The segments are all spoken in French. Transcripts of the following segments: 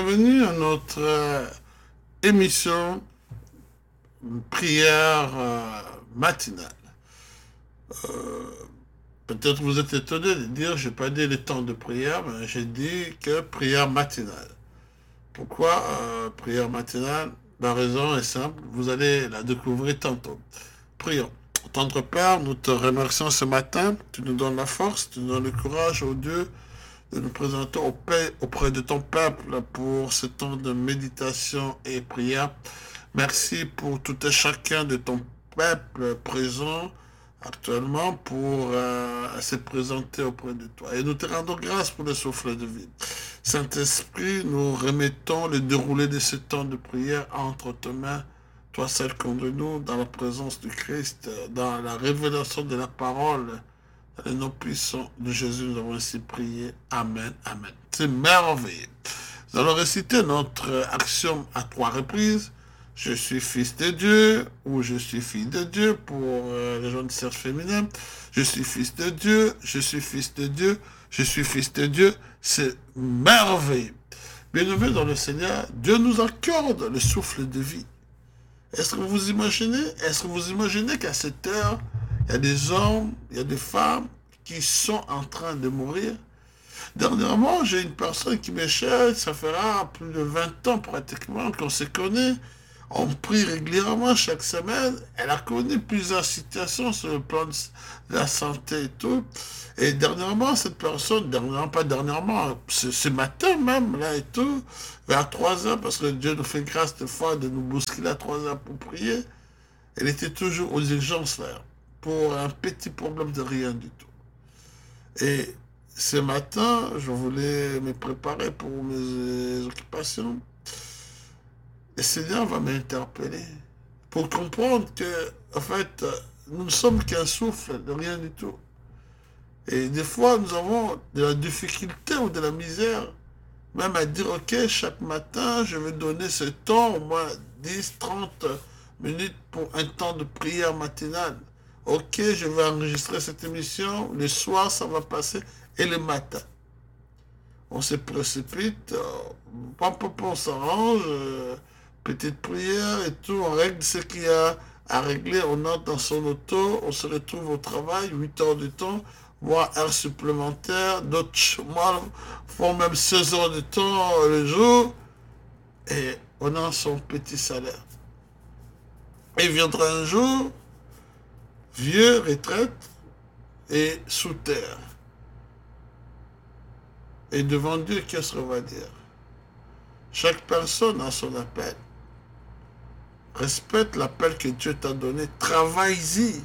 bienvenue à notre émission prière matinale. Peut-être vous êtes étonné de dire, je n'ai pas dit les temps de prière, mais j'ai dit que prière matinale. Pourquoi prière matinale? La raison est simple, vous allez la découvrir tantôt. Prions. Tendre Père, nous te remercions ce matin, tu nous donnes la force, tu nous donnes le courage, oh Dieu, de nous présenter auprès de ton peuple pour ce temps de méditation et prière. Merci pour tout et chacun de ton peuple présent actuellement pour se présenter auprès de toi. Et nous te rendons grâce pour le souffle de vie. Saint-Esprit, nous remettons le déroulé de ce temps de prière entre tes mains. Toi seul contre nous, dans la présence du Christ, dans la révélation de la parole, dans le nom puissant de Jésus, nous avons ainsi prié. Amen, amen. C'est merveilleux. Nous allons réciter notre axiome à 3 reprises. Je suis fils de Dieu, ou je suis fille de Dieu, pour les gens de sexe féminin. Je suis fils de Dieu, je suis fils de Dieu, je suis fils de Dieu. C'est merveilleux. Bien-aimés dans le Seigneur, Dieu nous accorde le souffle de vie. Est-ce que vous imaginez qu'à cette heure, il y a des hommes, il y a des femmes qui sont en train de mourir? Dernièrement, j'ai une personne qui m'est chère, ça fera plus de 20 ans pratiquement qu'on se connaît. On prie régulièrement chaque semaine. Elle a connu plusieurs situations sur le plan de la santé et tout. Et dernièrement, cette personne, pas dernièrement, ce matin même, là et tout, vers 3 heures, parce que Dieu nous fait grâce de fois de nous bousculer à 3 heures pour prier, elle était toujours aux urgences là, pour un petit problème de rien du tout. Et ce matin, je voulais me préparer pour mes occupations. Le Seigneur va m'interpeller pour comprendre que, en fait, nous ne sommes qu'un souffle de rien du tout. Et des fois, nous avons de la difficulté ou de la misère, même à dire, ok, chaque matin, je vais donner ce temps, au moins 10, 30 minutes pour un temps de prière matinale. Ok, je vais enregistrer cette émission, le soir, ça va passer, et le matin. On se précipite, on s'arrange, petite prière et tout, on règle ce qu'il y a à régler, on entre dans son auto, on se retrouve au travail, 8 heures de temps, voire heures supplémentaires, d'autres mois font même 16 heures de temps le jour, et on a son petit salaire. Et viendra un jour, vieux, retraite, et sous terre. Et devant Dieu, qu'est-ce qu'on va dire? Chaque personne a son appel. Respecte l'appel que Dieu t'a donné. Travaille-y.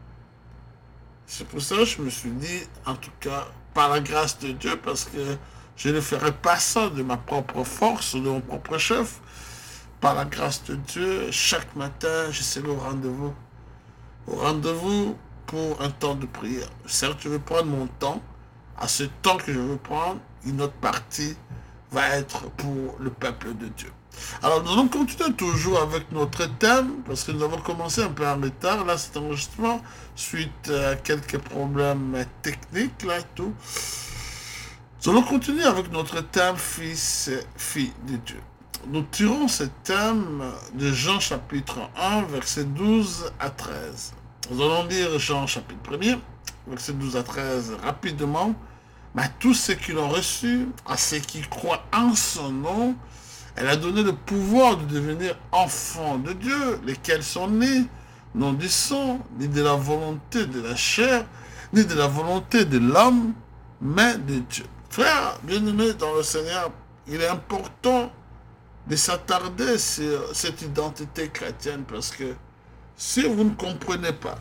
C'est pour ça que je me suis dit, en tout cas, par la grâce de Dieu, parce que je ne ferai pas ça de ma propre force, de mon propre chef. Par la grâce de Dieu, chaque matin, je serai au rendez-vous. Au rendez-vous pour un temps de prière. Certes, je vais prendre mon temps. À ce temps que je veux prendre, une autre partie va être pour le peuple de Dieu. Alors, nous allons continuer toujours avec notre thème, parce que nous avons commencé un peu en retard, là, cet enregistrement, suite à quelques problèmes techniques, là, et tout. Nous allons continuer avec notre thème fils, fille de Dieu. Nous tirons ce thème de Jean chapitre 1, versets 12 à 13. Nous allons lire Jean chapitre 1er, versets 12 à 13 rapidement. Mais à tous ceux qui l'ont reçu, à ceux qui croient en son nom, elle a donné le pouvoir de devenir enfants de Dieu, lesquels sont nés, non du sang, ni de la volonté de la chair, ni de la volonté de l'homme, mais de Dieu. Frères, bien-aimés dans le Seigneur, il est important de s'attarder sur cette identité chrétienne, parce que si vous ne comprenez pas,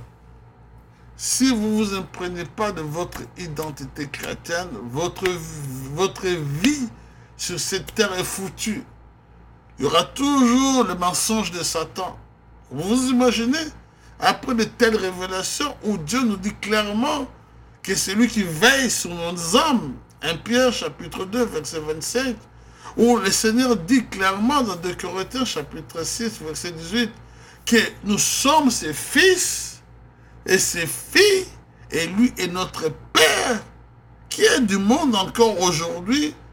si vous ne vous imprégnez pas de votre identité chrétienne, votre vie sur cette terre est foutue. Il y aura toujours le mensonge de Satan. Vous vous imaginez, après de telles révélations où Dieu nous dit clairement que c'est lui qui veille sur nos âmes, 1 Pierre chapitre 2 verset 25, où le Seigneur dit clairement dans 2 Corinthiens chapitre 6 verset 18 que nous sommes ses fils et ses filles, et lui est notre Père, qui est du monde encore aujourd'hui,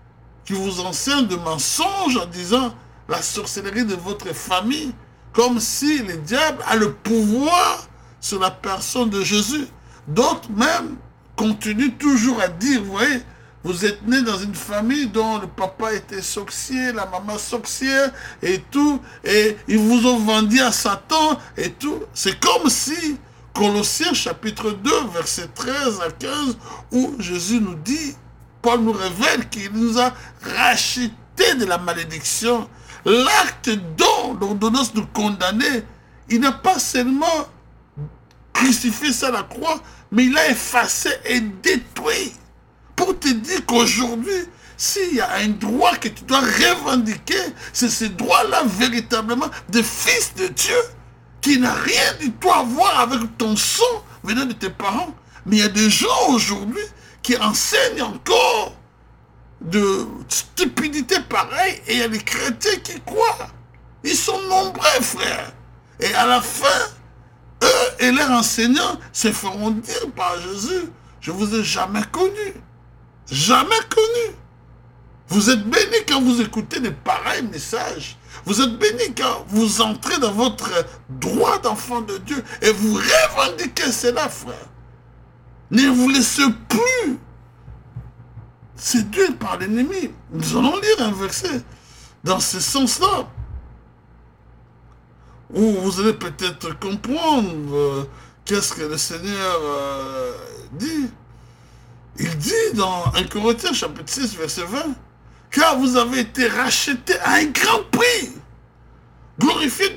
qui vous enseignent de mensonges en disant la sorcellerie de votre famille, comme si le diable a le pouvoir sur la personne de Jésus. D'autres même continuent toujours à dire, vous voyez, vous êtes né dans une famille dont le papa était sorcier, la maman sorcière et tout, et ils vous ont vendu à Satan et tout. C'est comme si, Colossiens chapitre 2, versets 13 à 15, où Jésus nous dit, Paul nous révèle qu'il nous a rachetés de la malédiction. L'acte d'ordonnance de condamner, il n'a pas seulement crucifié ça à la croix, mais il a effacé et détruit. Pour te dire qu'aujourd'hui, s'il y a un droit que tu dois revendiquer, c'est ce droit-là véritablement de fils de Dieu, qui n'a rien du tout à voir avec ton sang venant de tes parents. Mais il y a des gens aujourd'hui qui enseignent encore de stupidité pareille, et il y a des chrétiens qui croient. Ils sont nombreux, frère. Et à la fin, eux et leurs enseignants se feront dire par Jésus, je vous ai jamais connu. Jamais connu. Vous êtes bénis quand vous écoutez de pareils messages. Vous êtes bénis quand vous entrez dans votre droit d'enfant de Dieu et vous revendiquez cela, frère. Ne vous laissez plus séduire par l'ennemi. Nous allons lire un verset dans ce sens-là, où vous allez peut-être comprendre qu'est-ce que le Seigneur dit. Il dit dans 1 Corinthiens chapitre 6, verset 20, « Car vous avez été rachetés à un grand prix. Glorifiez donc